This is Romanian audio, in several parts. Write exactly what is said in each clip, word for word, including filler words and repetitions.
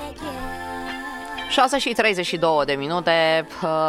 șase și treizeci și două de minute,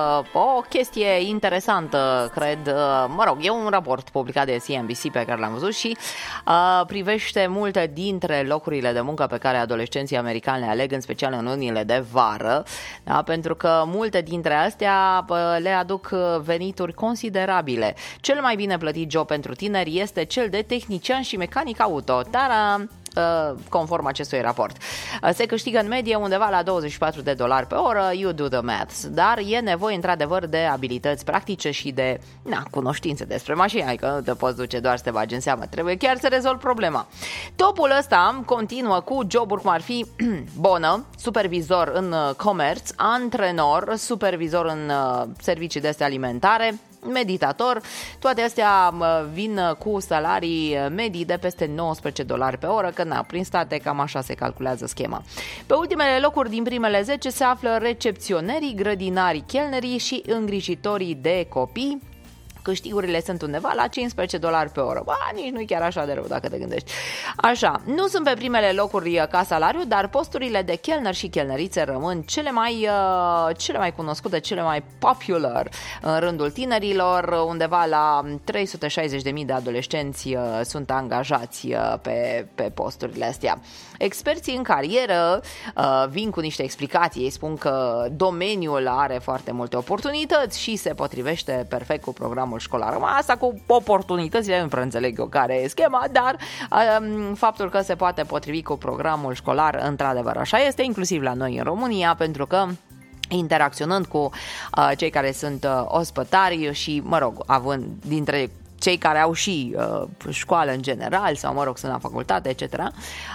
o chestie interesantă, cred, mă rog, e un raport publicat de C N B C pe care l-am văzut și uh, privește multe dintre locurile de muncă pe care adolescenții americani le aleg, în special în lunile de vară, da? Pentru că multe dintre astea le aduc venituri considerabile. Cel mai bine plătit job pentru tineri este cel de tehnician și mecanic auto, dar conform acestui raport. Se câștigă în medie undeva la douăzeci și patru de dolari pe oră, you do the maths, dar e nevoie într-adevăr de abilități practice și de na, cunoștințe despre mașini, adică nu te poți duce doar să te bagi în seamă, trebuie chiar să rezolvi problema. Topul ăsta continuă cu joburi cum ar fi bonă, supervizor în comerț, antrenor, supervizor în servicii de astea alimentare, meditator, toate astea vin cu salarii medii de peste nouăsprezece dolari pe oră, că na, prin state cam așa se calculează schema. Pe ultimele locuri din primele zece se află recepționerii, grădinarii, chelnerii și îngrijitorii de copii. Câștigurile sunt undeva la cincisprezece dolari pe oră. Ba, nici nu-i chiar așa de rău dacă te gândești. Așa, nu sunt pe primele locuri ca salariu, dar posturile de chelner și chelnerițe rămân cele mai, uh, cele mai cunoscute, cele mai popular în rândul tinerilor. Undeva la trei sute șaizeci de mii de adolescenți uh, sunt angajați uh, pe, pe posturile astea. Experții în carieră uh, vin cu niște explicații. Ei spun că domeniul are foarte multe oportunități și se potrivește perfect cu programul școlar. Asta cu oportunitățile nu prea înțeleg eu care e schema, dar um, faptul că se poate potrivi cu programul școlar, într-adevăr așa este, inclusiv la noi în România, pentru că interacționând cu uh, cei care sunt uh, ospătari și, mă rog, având dintre cei care au și uh, școală în general sau, mă rog, sunt la facultate, et cetera,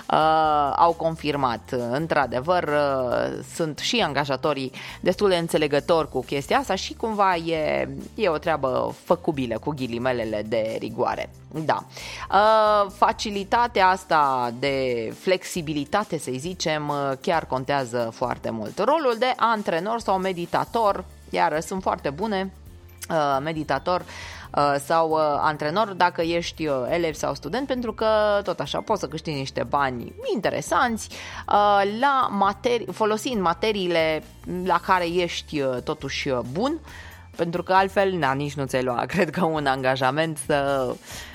uh, au confirmat. Într-adevăr, uh, sunt și angajatorii destul de înțelegători cu chestia asta și cumva e, e o treabă făcubilă cu ghilimelele de rigoare. Da. Uh, facilitatea asta de flexibilitate, să zicem, chiar contează foarte mult. Rolul de antrenor sau meditator, iar sunt foarte bune, uh, meditator sau uh, antrenor dacă ești uh, elev sau student, pentru că tot așa poți să câștigi niște bani interesanți uh, la materi- folosind materiile la care ești uh, totuși uh, bun, pentru că altfel na, nici nu ți-ai lua, cred că un angajament să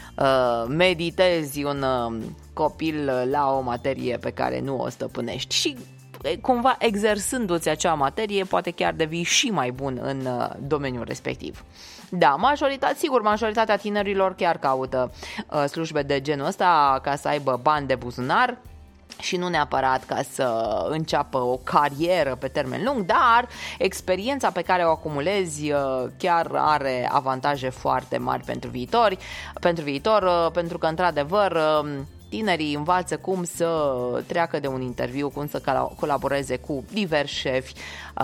uh, meditezi un uh, copil la o materie pe care nu o stăpânești și cumva exersându-ți acea materie poate chiar devii și mai bun în uh, domeniul respectiv. Da, majoritatea, sigur, majoritatea tinerilor chiar caută uh, slujbe de genul ăsta ca să aibă bani de buzunar și nu neapărat ca să înceapă o carieră pe termen lung, dar experiența pe care o acumulezi uh, chiar are avantaje foarte mari pentru viitori, pentru viitor, uh, pentru că într-adevăr uh, tinerii învață cum să treacă de un interviu, cum să colaboreze cu diversi șefi,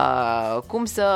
uh, cum să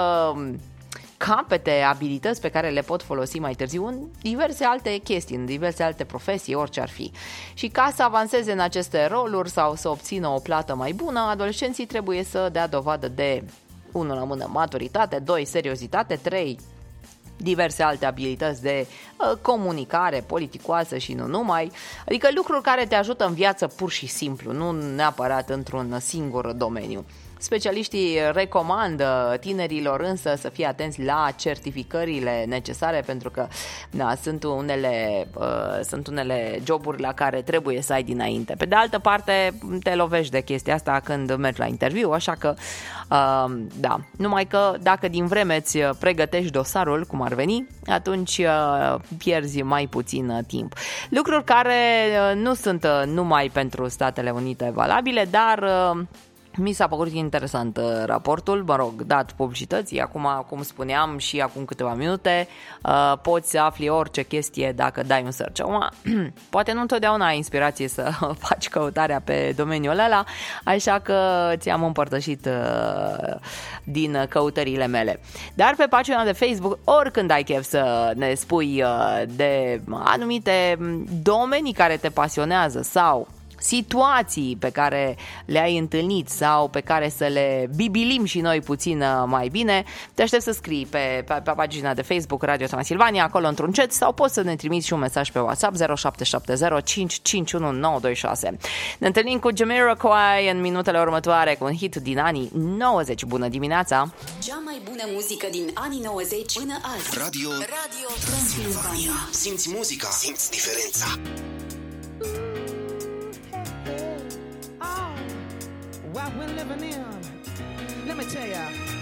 capete abilități pe care le pot folosi mai târziu în diverse alte chestii, în diverse alte profesii, orice ar fi. Și ca să avanseze în aceste roluri sau să obțină o plată mai bună, adolescenții trebuie să dea dovadă de, unu la mână, maturitate, doi, seriozitate, trei, diverse alte abilități de uh, comunicare politicoasă și nu numai, adică lucruri care te ajută în viață pur și simplu, nu neapărat într-un singur domeniu. Specialiștii recomandă tinerilor însă să fie atenți la certificările necesare, pentru că da, sunt unele, uh, sunt unele joburi la care trebuie să ai dinainte. Pe de altă parte, te lovești de chestia asta când mergi la interviu, așa că uh, da, numai că dacă din vreme îți pregătești dosarul cum ar veni, atunci uh, pierzi mai puțin timp. Lucruri care uh, nu sunt uh, numai pentru Statele Unite valabile, dar uh, mi s-a părut interesant uh, raportul, mă rog, dat publicității, acum, cum spuneam și acum câteva minute, uh, poți să afli orice chestie dacă dai un search. Acum, poate nu întotdeauna ai inspirație să faci căutarea pe domeniul ăla, așa că ți-am împărtășit uh, din căutările mele. Dar pe pagina de Facebook, oricând ai chef să ne spui uh, de anumite domenii care te pasionează sau situații pe care le-ai întâlnit sau pe care să le bibilim și noi puțin mai bine, te aștept să scrii pe, pe, pe pagina de Facebook Radio Transilvania, acolo într-un chat, sau poți să ne trimiți și un mesaj pe WhatsApp zero șapte șapte zero cinci cinci unu nouă doi șase. Ne întâlnim cu Jamiroquai în minutele următoare cu un hit din anii nouăzeci. Bună dimineața! Cea mai bună muzică din anii nouăzeci până azi. Radio, Radio Transilvania. Simți muzica, simți diferența. What we're living in, let me tell ya.